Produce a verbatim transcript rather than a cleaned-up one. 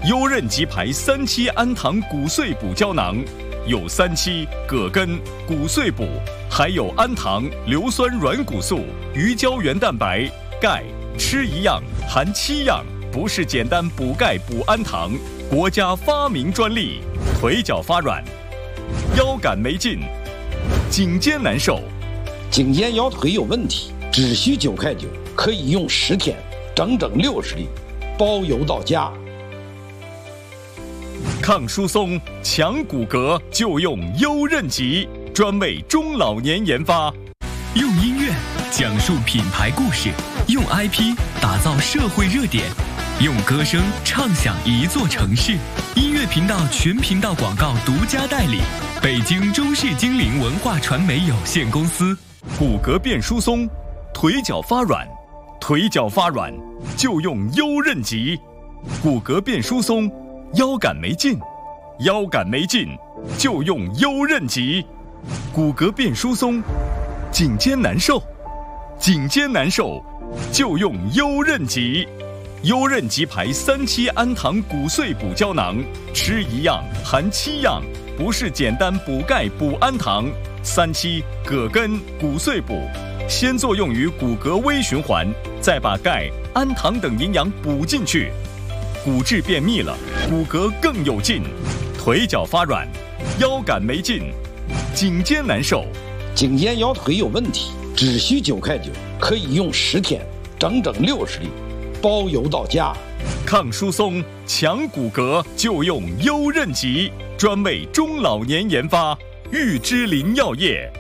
优韧吉牌三七氨糖骨碎补胶囊，有三七、葛根、骨碎补，还有氨糖、硫酸软骨素、鱼胶原蛋白、钙，吃一样含七样，不是简单补钙补氨糖，国家发明专利。腿脚发软，腰杆没劲，颈肩难受， 颈肩腰腿有问题，只需九块九，可以用十天，整整六十粒，包邮到家。 抗疏松、强骨骼就用优韧吉，专为中老年研发。 用音乐讲述品牌故事，用 I P 打造社会热点，用歌声唱响一座城市。音乐频道全频道广告独家代理，北京中视精灵文化传媒有限公司。 骨骼变疏松，腿脚发软，腿脚发软就用优韧吉。骨骼变疏松，腰杆没劲，腰杆没劲就用优韧吉。骨骼变疏松，颈肩难受，颈肩难受就用优韧吉。优韧吉牌三七氨糖骨碎补胶囊，吃一样含七样，不是简单补钙补氨糖。三七、葛根、骨碎补，先作用于骨骼微循环，再把钙、氨糖等营养补进去，骨质变密了，骨骼更有劲。腿脚发软，腰杆没劲，颈肩难受， 颈肩腰腿有问题，只需九块九，可以用十天，整整六十粒，包邮到家。 抗疏松、强骨骼就用优韧吉，专为中老年研发。玉芝林药业。